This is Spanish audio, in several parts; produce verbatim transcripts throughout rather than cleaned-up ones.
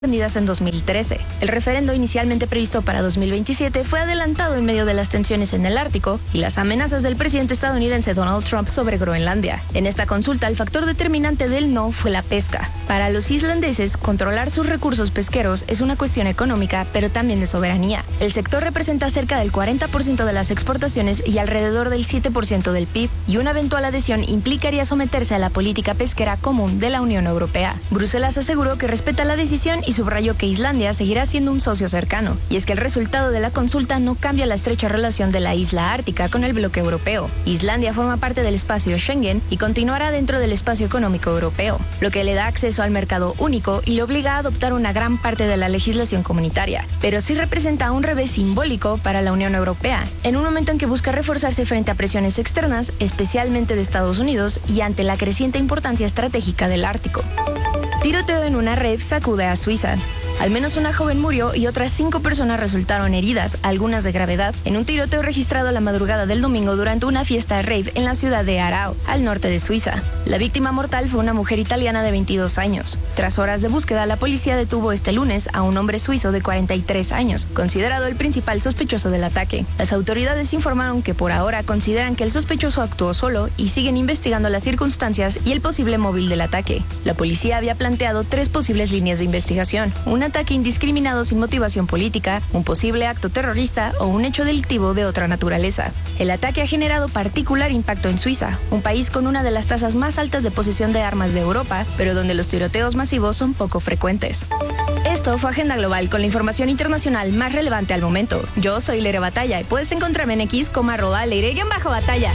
Unidas en dos mil trece. El referendo inicialmente previsto para dos mil veintisiete fue adelantado en medio de las tensiones en el Ártico y las amenazas del presidente estadounidense Donald Trump sobre Groenlandia. En esta consulta, el factor determinante del no fue la pesca. Para los islandeses, controlar sus recursos pesqueros es una cuestión económica, pero también de soberanía. El sector representa cerca del cuarenta por ciento de las exportaciones y alrededor del siete por ciento del P I B, y una eventual adhesión implicaría someterse a la política pesquera común de la Unión Europea. Bruselas aseguró que respeta la decisión y subrayó que Islandia seguirá siendo un socio cercano. Y es que el resultado de la consulta no cambia la estrecha relación de la isla ártica con el bloque europeo. Islandia forma parte del espacio Schengen y continuará dentro del espacio económico europeo, lo que le da acceso al mercado único y le obliga a adoptar una gran parte de la legislación comunitaria. Pero sí representa un revés simbólico para la Unión Europea, en un momento en que busca reforzarse frente a presiones externas, especialmente de Estados Unidos, y ante la creciente importancia estratégica del Ártico. Tiroteo en una rave sacude a Suiza. Al menos una joven murió y otras cinco personas resultaron heridas, algunas de gravedad, en un tiroteo registrado la madrugada del domingo durante una fiesta rave en la ciudad de Aarau, al norte de Suiza. La víctima mortal fue una mujer italiana de veintidós años. Tras horas de búsqueda, la policía detuvo este lunes a un hombre suizo de cuarenta y tres años, considerado el principal sospechoso del ataque. Las autoridades informaron que por ahora consideran que el sospechoso actuó solo y siguen investigando las circunstancias y el posible móvil del ataque. La policía había planteado tres posibles líneas de investigación: un ataque indiscriminado sin motivación política, un posible acto terrorista o un hecho delictivo de otra naturaleza. El ataque ha generado particular impacto en Suiza, un país con una de las tasas más altas de posesión de armas de Europa, pero donde los tiroteos masivos son poco frecuentes. Esto fue Agenda Global con la información internacional más relevante al momento. Yo soy Leire Batalla y puedes encontrarme en X como arroba Leire-Batalla.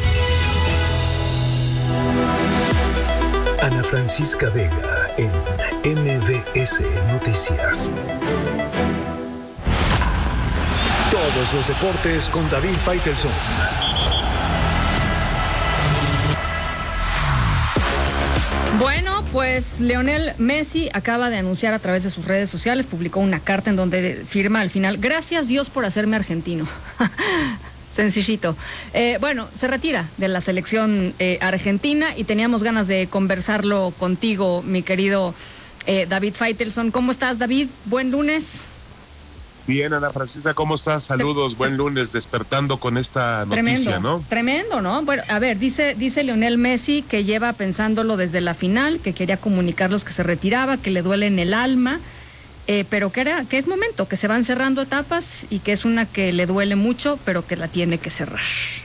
Ana Francisca Vega en M B S Noticias. Todos los deportes con David Faitelson. Bueno, pues Lionel Messi acaba de anunciar a través de sus redes sociales, publicó una carta en donde firma al final: gracias Dios por hacerme argentino. Sencillito. Eh, bueno, se retira de la selección eh, argentina y teníamos ganas de conversarlo contigo, mi querido eh, David Faitelson. ¿Cómo estás, David? Buen lunes. Bien, Ana Francisca, ¿cómo estás? Saludos, te, buen lunes, despertando con esta noticia, tremendo, ¿no? Tremendo, ¿no? Bueno, a ver, dice, dice Lionel Messi que lleva pensándolo desde la final, que quería comunicarlos que se retiraba, que le duele en el alma. Eh, pero que, era, que es momento, que se van cerrando etapas y que es una que le duele mucho, pero que la tiene que cerrar.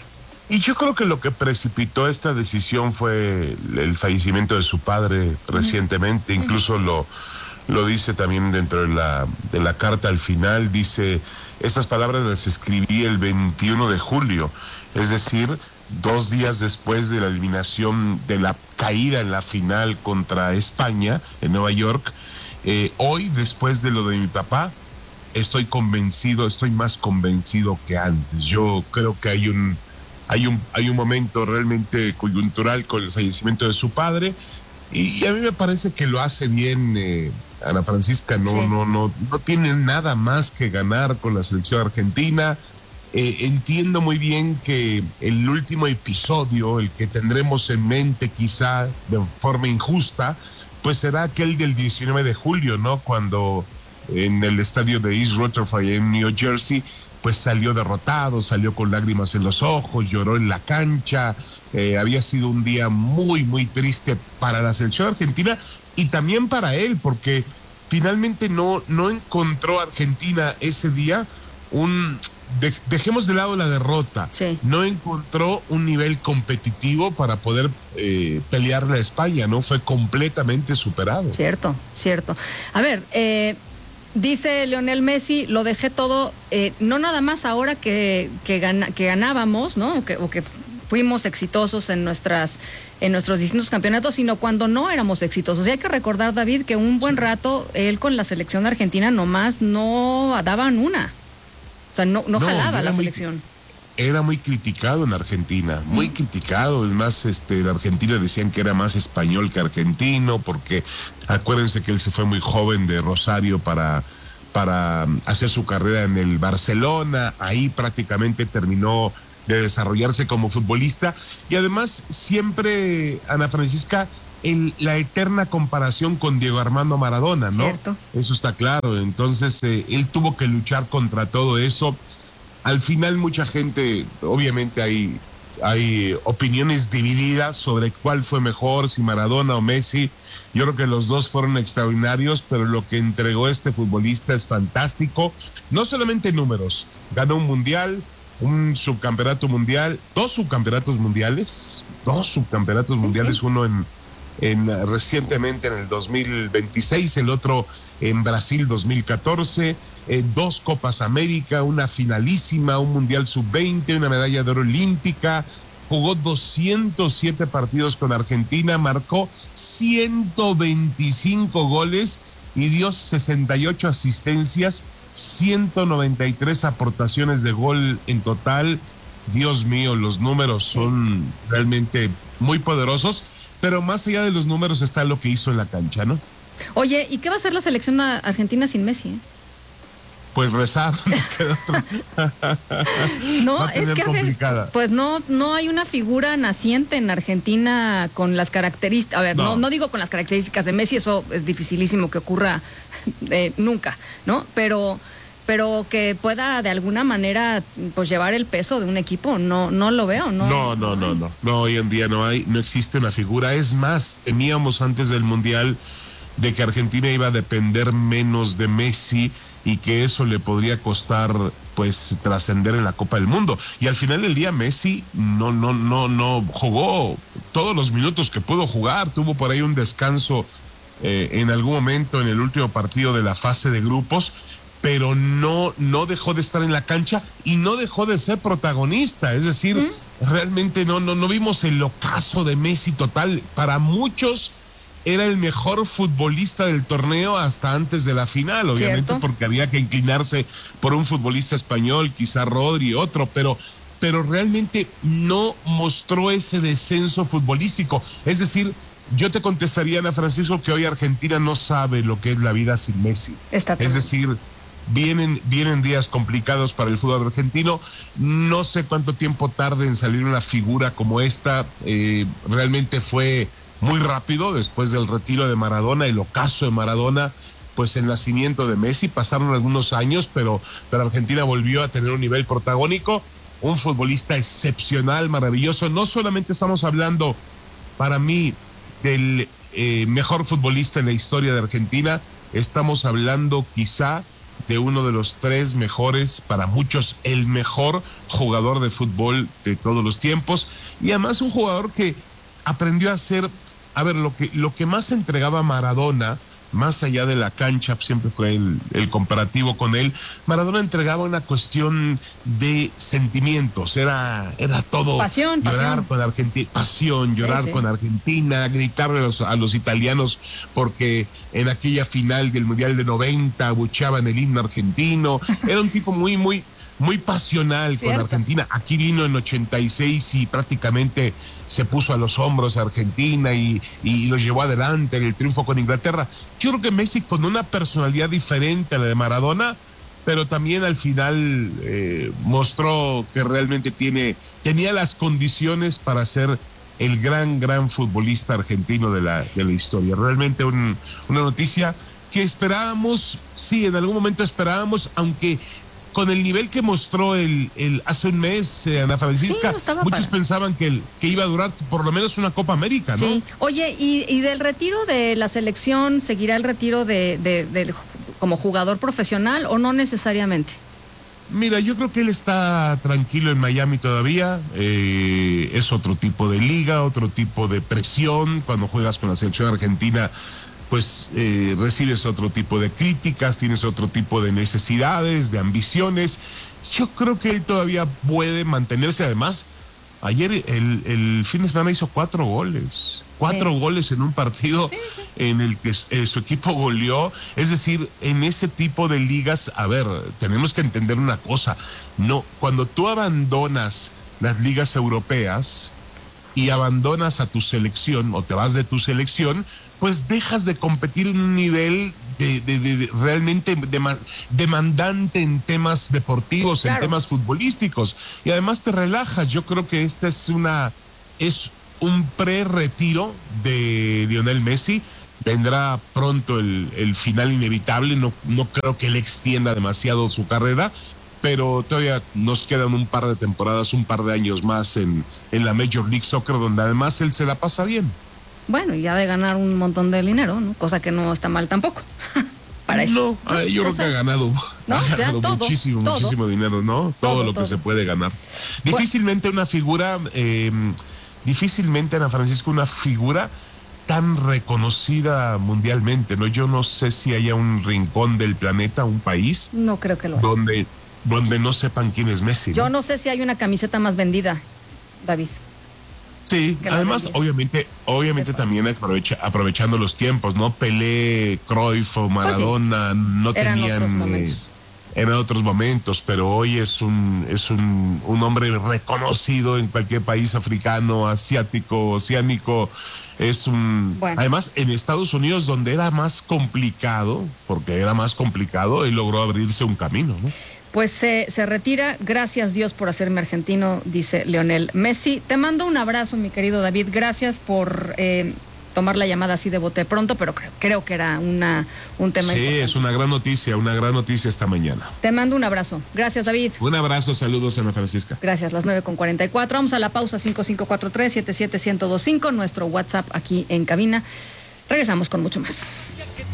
Y yo creo que lo que precipitó esta decisión fue el fallecimiento de su padre uh-huh. recientemente, uh-huh. incluso lo, lo dice también dentro de la, de la carta al final, dice, estas palabras las escribí el veintiuno de julio, es decir, dos días después de la eliminación, de la caída en la final contra España en Nueva York. Eh, hoy, después de lo de mi papá, estoy convencido, estoy más convencido que antes. Yo creo que hay un, hay un, hay un momento realmente coyuntural con el fallecimiento de su padre, y, y a mí me parece que lo hace bien, eh, Ana Francisca. No, sí. no, no, no tiene nada más que ganar con la selección argentina. Eh, entiendo muy bien que el último episodio, el que tendremos en mente quizá de forma injusta, pues será aquel del diecinueve de julio, ¿no? Cuando en el estadio de East Rutherford en New Jersey, pues salió derrotado, salió con lágrimas en los ojos, lloró en la cancha. Eh, había sido un día muy, muy triste para la selección argentina y también para él, porque finalmente no, no encontró Argentina ese día un... De, dejemos de lado la derrota. Sí. No encontró un nivel competitivo para poder eh, pelearle a España, ¿no? Fue completamente superado. Cierto, cierto. A ver, eh, dice Lionel Messi, lo dejé todo, eh, no nada más ahora que, que, gana, que ganábamos, ¿no? O que, o que fuimos exitosos en nuestras en nuestros distintos campeonatos, sino cuando no éramos exitosos. Y hay que recordar, David, que un buen rato él con la selección argentina nomás no daban una. O sea, no, no, no jalaba la selección. Muy, era muy criticado en Argentina, muy mm. criticado. Es más, este, en Argentina decían que era más español que argentino, porque acuérdense que él se fue muy joven de Rosario para, para hacer su carrera en el Barcelona. Ahí prácticamente terminó de desarrollarse como futbolista. Y además, siempre, Ana Francisca, el, la eterna comparación con Diego Armando Maradona, ¿no? Cierto. Eso está claro. Entonces, eh, él tuvo que luchar contra todo eso. Al final, mucha gente, obviamente hay, hay opiniones divididas sobre cuál fue mejor, si Maradona o Messi. Yo creo que los dos fueron extraordinarios, pero lo que entregó este futbolista es fantástico. No solamente en números, ganó un mundial, un subcampeonato mundial, dos subcampeonatos mundiales, dos subcampeonatos sí, mundiales, sí. uno en, en recientemente en el dos mil veintiséis, el otro en Brasil dos mil catorce, eh, dos Copas América, una finalísima, un mundial sub veinte, una medalla de oro olímpica, jugó doscientos siete partidos con Argentina, marcó ciento veinticinco goles y dio sesenta y ocho asistencias, ciento noventa y tres aportaciones de gol en total. Dios mío, los números son realmente muy poderosos, pero más allá de los números está lo que hizo en la cancha, ¿no? Oye, ¿y qué va a hacer la selección argentina sin Messi? Eh? Pues rezar. No, es que a ver, pues no, no hay una figura naciente en Argentina con las características, a ver, no. No, no digo con las características de Messi, eso es dificilísimo que ocurra eh, nunca, ¿no? Pero, pero que pueda de alguna manera pues llevar el peso de un equipo, no, no lo veo, ¿no? No, no, no, no, no, hoy en día no hay, no existe una figura. Es más, temíamos antes del Mundial de que Argentina iba a depender menos de Messi y que eso le podría costar pues trascender en la Copa del Mundo. Y al final del día Messi no, no, no, no jugó todos los minutos que pudo jugar, tuvo por ahí un descanso eh, en algún momento en el último partido de la fase de grupos, pero no, no dejó de estar en la cancha y no dejó de ser protagonista. Es decir, ¿Mm? realmente no, no, no vimos el ocaso de Messi total. Para muchos era el mejor futbolista del torneo hasta antes de la final, obviamente, ¿cierto? Porque había que inclinarse por un futbolista español, quizá Rodri, otro, pero, pero realmente no mostró ese descenso futbolístico. Es decir, yo te contestaría, Ana Francisco, que hoy Argentina no sabe lo que es la vida sin Messi. Está es decir, vienen, vienen días complicados para el fútbol argentino. No sé cuánto tiempo tarde en salir una figura como esta. Eh, realmente fue muy rápido después del retiro de Maradona, el ocaso de Maradona, pues el nacimiento de Messi. Pasaron algunos años, pero, pero Argentina volvió a tener un nivel protagónico, un futbolista excepcional, maravilloso. No solamente estamos hablando, para mí, del eh, mejor futbolista en la historia de Argentina, estamos hablando quizá de uno de los tres mejores, para muchos el mejor jugador de fútbol de todos los tiempos, y además un jugador que aprendió a ser, a ver, lo que, lo que más entregaba Maradona, más allá de la cancha, siempre fue el, el comparativo con él. Maradona entregaba una cuestión de sentimientos, era, era todo pasión, llorar pasión. con Argentina, pasión, llorar sí, sí. con Argentina, gritarle a los, a los italianos porque en aquella final del Mundial de noventa abucheaban el himno argentino. Era un tipo muy, muy, muy pasional con Argentina. Aquí vino en ochenta y seis y prácticamente se puso a los hombros a Argentina y, y lo llevó adelante en el triunfo con Inglaterra. Yo creo que Messi, con una personalidad diferente a la de Maradona, pero también al final eh, mostró que realmente tiene, tenía las condiciones para ser el gran, gran futbolista argentino de la, de la historia. Realmente un, una noticia que esperábamos, sí, en algún momento esperábamos, aunque con el nivel que mostró el, el hace un mes, eh, Ana Francisca, sí, no muchos para. pensaban que, el, que iba a durar por lo menos una Copa América, ¿no? Sí. Oye, ¿y, y del retiro de la selección seguirá el retiro de, de, de como jugador profesional o no necesariamente? Mira, yo creo que él está tranquilo en Miami todavía. Eh, es otro tipo de liga, otro tipo de presión. Cuando juegas con la selección argentina, pues eh, recibes otro tipo de críticas, tienes otro tipo de necesidades, de ambiciones. Yo creo que él todavía puede mantenerse. Además, ayer, el, el fin de semana hizo cuatro goles. Cuatro sí. goles en un partido sí, sí. en el que eh, su equipo goleó. Es decir, en ese tipo de ligas, a ver, tenemos que entender una cosa. No, cuando tú abandonas las ligas europeas y abandonas a tu selección o te vas de tu selección, pues dejas de competir en un nivel de, de, de, de realmente de, demandante en temas deportivos, claro. en temas futbolísticos, y además te relajas. Yo creo que esta es una es un pre-retiro de Lionel Messi. Vendrá pronto el, el final inevitable, no, no creo que él extienda demasiado su carrera, pero todavía nos quedan un par de temporadas, un par de años más en, en la Major League Soccer, donde además él se la pasa bien. Bueno, y ha de ganar un montón de dinero, ¿no? Cosa que no está mal tampoco. Para no, ¿no? Yo creo que ha ganado, ¿no? ha ganado todo, muchísimo, todo. muchísimo dinero, ¿no? Todo, todo lo todo. que se puede ganar. Difícilmente una figura, eh, difícilmente, Ana Francisca, una figura tan reconocida mundialmente, ¿no? Yo no sé si haya un rincón del planeta, un país. No creo que lo haya. Donde, donde no sepan quién es Messi, ¿no? Yo no sé si hay una camiseta más vendida, David. Sí, además, obviamente, obviamente también aprovecha, aprovechando los tiempos, ¿no? Pelé, Cruyff o Maradona, pues sí, no eran tenían... Otros momentos. Eh, eran otros momentos, pero hoy es un, es un, un hombre reconocido en cualquier país africano, asiático, oceánico. Es un... Bueno. Además, en Estados Unidos, donde era más complicado, porque era más complicado, él logró abrirse un camino, ¿no? Pues se, se retira, gracias Dios por hacerme argentino, dice Lionel Messi. Te mando un abrazo, mi querido David, gracias por eh, tomar la llamada así de bote pronto, pero creo, creo que era una, un tema sí, importante. Sí, es una gran noticia, una gran noticia esta mañana. Te mando un abrazo, gracias David. Un abrazo, saludos Ana Francisca. Gracias, las nueve con cuarenta y cuatro, vamos a la pausa. Cinco cinco cuatro tres, siete siete uno cero dos cinco, nuestro WhatsApp aquí en cabina. Regresamos con mucho más.